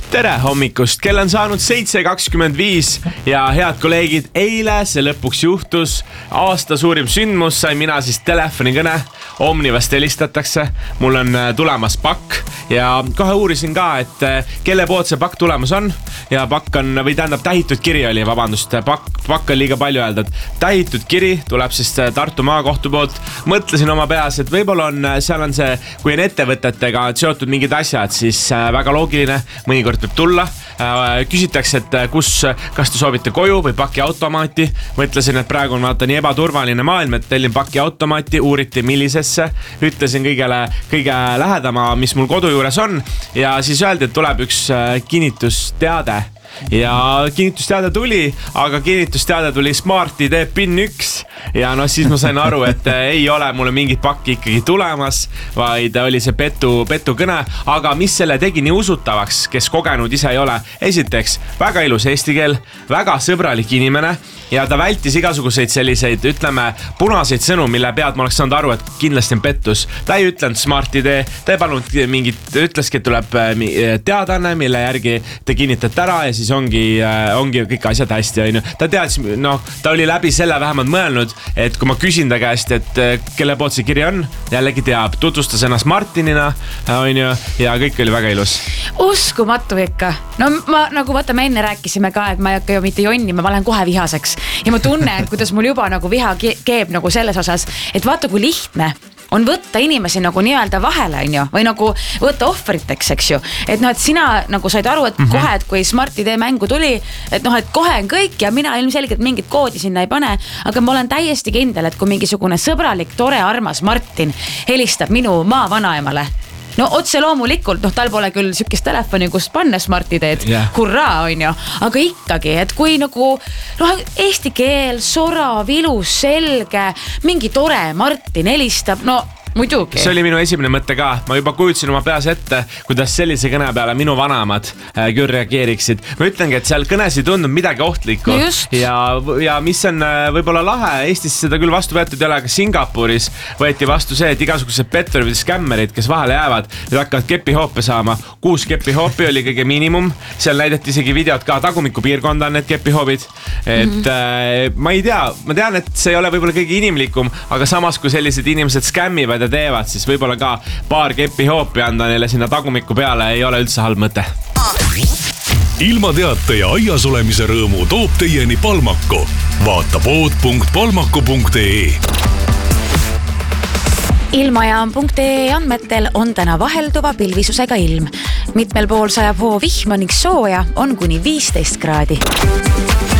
Tere hommikust, kell on saanud 7:25 ja head kolleegid, eile see lõpuks juhtus. Aasta suurim sündmus, sain mina siis telefonikõne, Omnivast helistatakse, mul on tulemas pakk ja kohe uurisin ka, et kelle poolt see pakk tulemas on. Ja pakk on, või tähendab tähitud kiri oli, vabandust, pakk on liiga palju öeldud. Tähitud kiri tuleb siis Tartu maakohtu poolt. Mõtlesin oma peas, et võib-olla on, seal on see, kui on ettevõtetega seotud mingid asjad, siis väga loogiline, mõnikord võib tulla. Küsitakse, et kas te soovite koju või pakiautomaati. Mõtlesin, et praegu on vaata nii ebaturvaline maailm, et tellin pakiautomaati, uuriti millisesse. Ütlesin kõige lähedama, mis mul kodu juures on. Ja siis öeldi, et tuleb üks kinnitusteade. Ja kinnitusteade tuli, aga kinnitusteade tuli Smart ID PIN 1 ja no siis ma sain aru, et ei ole mulle mingit pakki ikkagi tulemas, vaid oli see petu kõne. Aga mis selle tegi nii usutavaks, kes kogenud ise ei ole? Esiteks, väga ilus eesti keel, väga sõbralik inimene ja ta vältis igasuguseid selliseid, ütleme, punaseid sõnu, mille pealt ma oleks saanud aru, et kindlasti on pettus. Ta ei ütlenud Smart ID, ta ei palunud mingit, ütleski, et tuleb teadanne, mille järgi te kinnitate ära ja siis ongi kõik asjad hästi, on ju. Ta teadis, ta oli läbi selle vähemalt mõelnud, et kui ma küsin ta käest, et kelle poolt see kiri on, jällegi teab, tutvustas ennast Martinina, on ju, ja kõik oli väga ilus. Uskumatu ikka. No ma nagu vaata, me enne rääkisime ka, et ma ei hakka ju mitte jonnima, ma lähen kohe vihaseks. Ja ma tunnen, kuidas mul juba nagu viha keeb nagu selles osas, et vaata kui lihtne on võtta inimesi nagu nii-öelda vahele, on ju, või nagu võtta ohvriteks, eks ju. Et et sina nagu said aru, et kohe, et kui Smart ID mängu tuli, et et kohe on kõik ja mina ilmselgelt mingit koodi sinna ei pane, aga ma olen täiesti kindel, et kui mingisugune sõbralik, tore, armas Martin helistab minu maavanaemale, no otse loomulikult, tal pole küll sükist telefoni, kust panna Smart ID-d, hurraa, on ju, aga ikkagi, et kui nagu eesti keel, sorav, ilus, selge, mingi tore Martin helistab, muidugi. See oli minu esimene mõte ka. Ma juba kujutsin oma peas ette, kuidas sellise kõne peale minu vanemad küll reageeriksid. Ma ütlengi, et seal kõnes ei tundnud midagi ohtlikku. No ja mis on võib-olla lahe, Eestis seda küll vastu võetud ei ole, aga Singapuris võeti vastu see, et igasugused petturid või skämmerid, kes vahele jäävad, nüüd hakkavad kepihoope saama. 6 kepihoopi oli kõige miinimum. Seal näidati isegi videot ka, tagumiku piirkonda on need kepihoobid. Et ma ei tea, ma tean, et see ei ole võib-olla kõige inimlikum, aga samas kui sellised inimesed skämmivad ja teevad, siis võib-olla ka paar kepihoopi anda neile sinna tagumiku peale ei ole üldse halb mõte. Ilmateate ja aias olemise rõõmu toob teieni Palmako. Vaata pood.palmako.ee. Ilmajaam.ee andmetel on täna vahelduva pilvisusega ilm. Mitmel pool sajab hoo vihma ning sooja on kuni 15 kraadi.